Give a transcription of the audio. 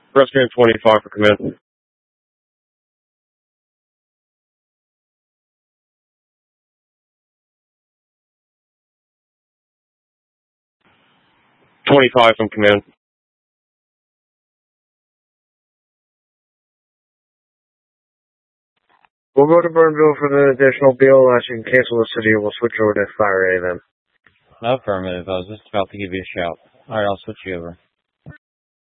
Rescue 25 for command. 25 from command. We'll go to Burnville for the additional BLS. You can cancel the city. We'll switch over to Fire A then. Affirmative. I was just about to give you a shout. Alright, I'll switch you over.